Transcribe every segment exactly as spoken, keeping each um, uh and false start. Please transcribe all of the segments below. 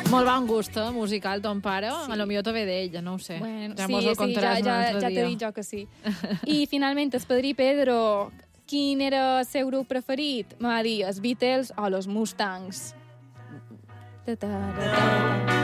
Molt bon gust, eh, musical, ton pare. Sí. A lo millor te ve d'ell, no ho sé. Bueno, ja sí, mos ho sí, ja, contaràs ja, un altre ja dia. t'he dit jo que sí. I finalment, el padrí Pedro, quin era el seu grup preferit? Me va dir, els Beatles o los Mustangs. Ta -ta -ta -ta -ta.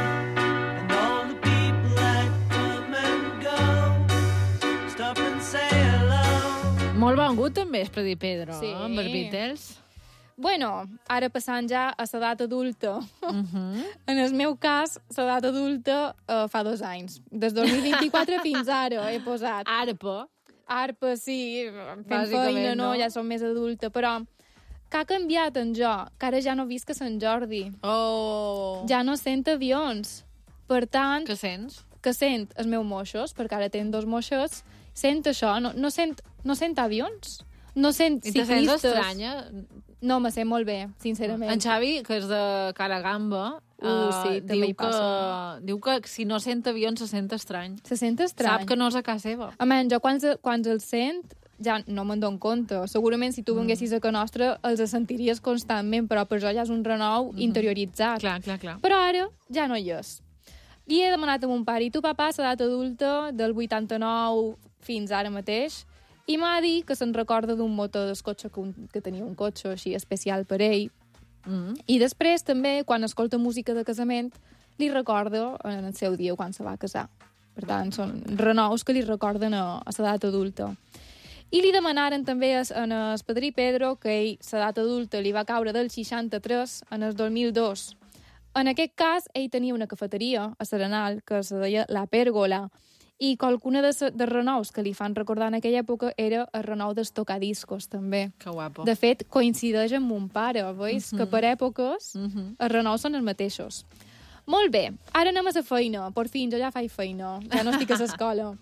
Molt bon gust també és Padrí Pedro, Sí. eh, amb els Beatles. Bueno, ara passant ja a l'edat adulta. Uh -huh. En el meu cas, l'edat adulta uh, fa dos anys. Des dos mil vint-i-quatre fins ara he posat. Arpa. Arpa, sí, fent Bàsicament, feina, no? no? Ja som més adulta, però que ha canviat en jo, que ara ja no visc a Sant Jordi. Oh. Ja no sent avions. Per tant, Què sents? que sent els meus moixos, perquè ara tenen dos moixos, sent això, no, no, sent, no sent avions, no sent I te sents ciclistes. estranya? No, me sent molt bé, sincerament. En Xavi, que és de Caragamba, Uh, eh, sí, també diu, hi passa. que, diu que si no sent avions se sent estrany. Se sent estrany. Sap que no és a casa seva. Home, jo quan, quan els sent ja no me'n dono compte. Segurament si tu vinguessis a casa nostra els sentiries constantment, però per jo ja és un renou mm -hmm. interioritzat. Clar, clar, clar. Però ara ja no hi és. I he demanat a mon pare, i tu, papà, l'edat adulta del vuitanta-nou fins ara mateix, i m'ha dit que se'n recorda d'un motor del cotxe, que, un, que tenia un cotxe així especial per ell. Mm. I després, també, quan escolta música de casament, li recorda en el seu dia quan se va casar. Per tant, són renous que li recorden a, a l'edat adulta. I li demanaren també en el padrí Pedro que ell, l'edat adulta, li va caure del seixanta-tres en el dos mil dos. En aquest cas, ell tenia una cafeteria a Serenal que se deia La Pèrgola, i qualcuna de, de renous que li fan recordar en aquella època era el renou dels tocadiscos, també. Que guapo. De fet, coincideix amb mon pare, veus? Uh -huh. Que per èpoques Uh -huh. els renous són els mateixos. Molt bé, ara anem a la feina. Per fi, jo ja faig feina, ja no estic a l'escola.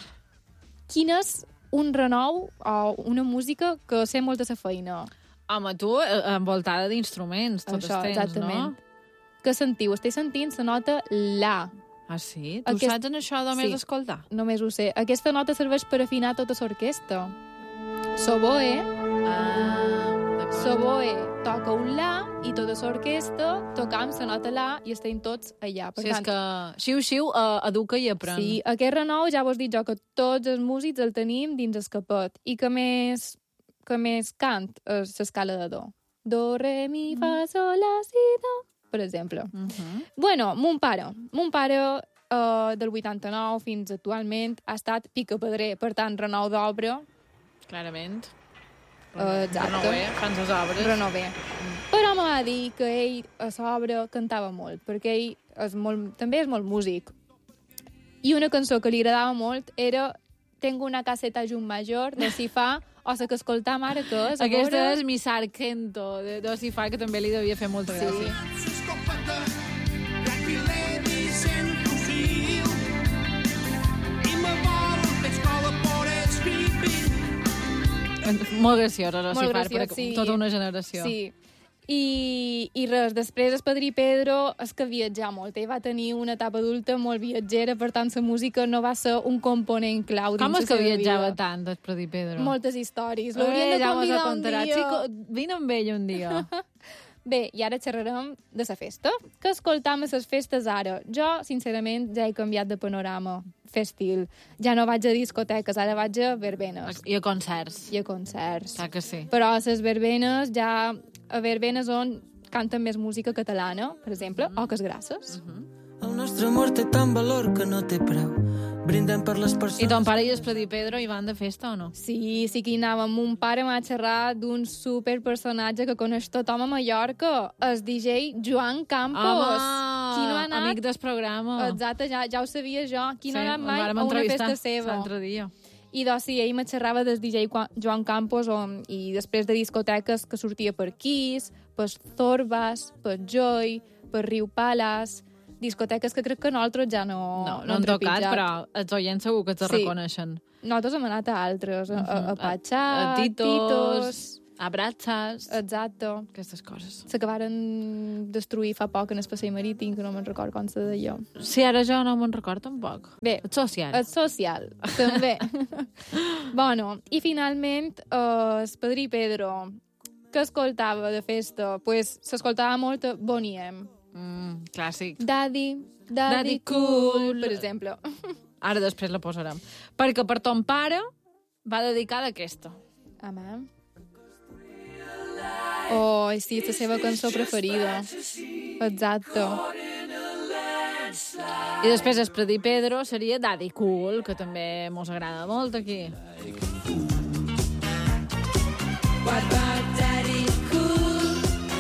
Quin és un renou o una música que sé molt de la feina? Home, tu, eh, envoltada d'instruments, tot Això, el temps, exactament. no? Què sentiu? Estic sentint la nota La. Ah, sí? Tu Aquest- saps en això només Sí. d'escoltar? Només ho sé. Aquesta nota serveix per afinar tota l'orquestra. S'oboe, Ah, d'acord. s'oboe toca un La i tota l'orquestra tocam la nota La i estem tots allà. Per Sí, és tant, que xiu-xiu uh, educa i aprèn. sí, aquest renou ja vos dic jo que tots els músics el tenim dins el capot i que més, que més cant és l'escala de Do. Do, re, mi, fa, sol, la, si, do, per exemple. Uh -huh. Bueno, mon pare. Mon pare uh, del vuitanta-nou fins actualment ha estat picapedrer, per tant, renou d'obra. Clarament. Uh, exacte. Renové, fan les obres. Renové. Però m'ha de dir que ell a l'obra cantava molt, perquè ell és molt, també és molt músic. I una cançó que li agradava molt era Tengo una caseta junt major, de si fa, o la que escoltam ara, que és... a Aquesta veure- és Mi Sargento, de Dosify, que també li devia fer molta gràcia. Molt graciosa, Molt Dosify, graciós, per sí. tota una generació. Sí. I, I res, després el padrí Pedro és que viatjà molt. Ell va tenir una etapa adulta molt viatgera, per tant, la música no va ser un component clau dins Com la és que seva viatjava vida. tant, el Padrí Pedro? Moltes històries. L'haurien de ja mos convidar ho un contarà. dia. Chico, vine amb ell un dia. Bé, i ara xerrarem de la festa. Què escoltam a les festes ara? Jo, sincerament, ja he canviat de panorama festil. Ja no vaig a discoteques, ara vaig a verbenes I a concerts. i a concerts. Clar que sí. Però a les verbenes ja... A verbenes on canten més música catalana, per exemple, mm. o Oques Grasses. Mm -hmm. El nostre amor té tant valor que no té preu. Brindem per les persones... I ton pare i el Padrí Pedro hi van de festa o no? Sí, sí que hi anàvem. Mon pare m'ha xerrat d'un superpersonatge que coneix tothom a Mallorca, el D J Joan Campos. Home, Qui no ha anat? amic del programa. Exacte, ja, ja ho sabia jo. Qui no Sí, ha anat mai el vàrem a una entrevistar festa seva? l'altre dia. I doncs sí, ell me xerrava del D J Qua- Joan Campos on, i després de discoteques que sortia per Kiss, per Zorbas, per Joy, per Riu Palace, discoteques que crec que nosaltres ja no, No, no han tocat, trepitjat. però els oients segur que te Sí. reconeixen. Nosaltres hem anat a altres, a, a, a Patxà, a Titos, Titos, a Bratzas, exacte. aquestes coses. S'acabaren destruir fa poc en el passeig marítim, que no me'n record com se deia. Sí, ara jo no me'n record tampoc. Bé, El social. el social, també. Bueno, i finalment, eh, el padrí Pedro, que escoltava de festa? Pues s'escoltava molt Boniem. Mm, clàssic. Daddy, daddy, Daddy cool, cool. per exemple. Ara després la posarem. Perquè per ton pare va dedicada a aquesta. Home. Oh, sí, és la seva cançó preferida. Exacte. I després Espredi Pedro seria Daddy Cool, que també mos agrada molt aquí. What about Daddy Cool?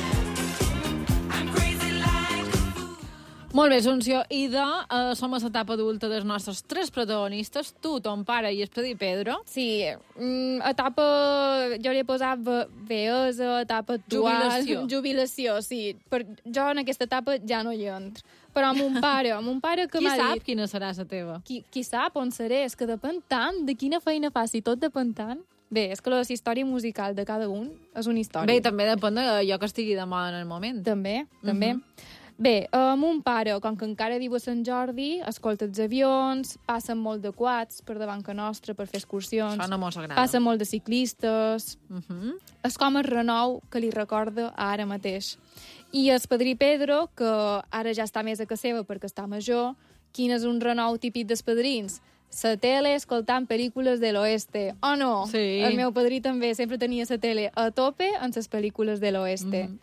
I'm crazy like a fool. Molt bé, Assumpció. I de uh, som a l'etapa adulta dels nostres tres protagonistes, tu, ton pare i Espredi Pedro. Sí, mm, etapa... Jo li he posat ve vellesa, etapa actual... Jubilació. Jubilació, sí. Per, jo en aquesta etapa ja no hi entro. Però mon pare, mon pare que Qui m'ha sap dit... quina serà la teva? Qui, qui sap on seré? És que depèn tant de quina feina faci, tot depèn tant. Bé, és que la història musical de cada un és una història. Bé, i també depèn de allò que estigui de moda en el moment. També, també. Bé, uh, mon pare, com que encara viu a Sant Jordi, escolta els avions, passen molt de quads per davant que nostra per fer excursions. Això no mos agrada. Passa molt de ciclistes. Uh -huh. És com el renou que li recorda ara mateix. I el padrí Pedro, que ara ja està més a casa seva perquè està major, quin és un renou típic dels padrins? La tele escoltant pel·lícules de l'oeste. O oh, no? Sí. El meu padrí també sempre tenia la tele a tope en les pel·lícules de l'oeste. Mm.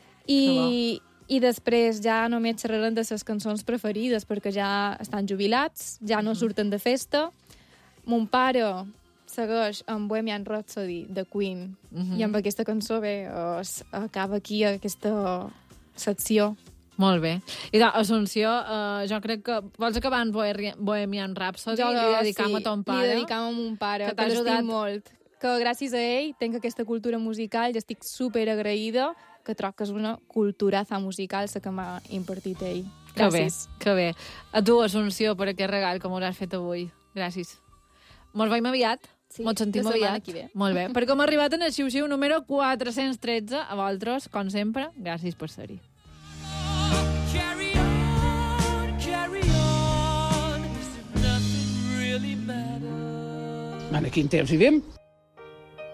I, I després ja només xerraran de les cançons preferides perquè ja estan jubilats, ja no surten de festa. Mon pare segueix amb Bohemian Rhapsody de Queen Mhm. i amb aquesta cançó bé, es acaba aquí aquesta secció. Molt bé. I de Assumpció, uh, jo crec que vols acabar en Bohe- Bohemian Rhapsody? Jo, li dedicam sí, a ton pare. Li dedicam a mon pare, que que, t'ha que l'estim ajudat. molt. Que gràcies a ell tenc aquesta cultura musical i estic super agraïda que troc que és una culturaza musical la que m'ha impartit ell. Que bé, Gràcies. que bé. A tu, Assumpció, per aquest regal que m'ho has fet avui. Gràcies. Mos veiem aviat? Sí, Mos sentim la setmana aviat? que ve. Molt bé. Perquè hem arribat en el xiu-xiu número quatre-cents tretze. A vosaltres, com sempre, gràcies per ser-hi. Carry on, carry on, as if nothing really matters. En quin temps vivim?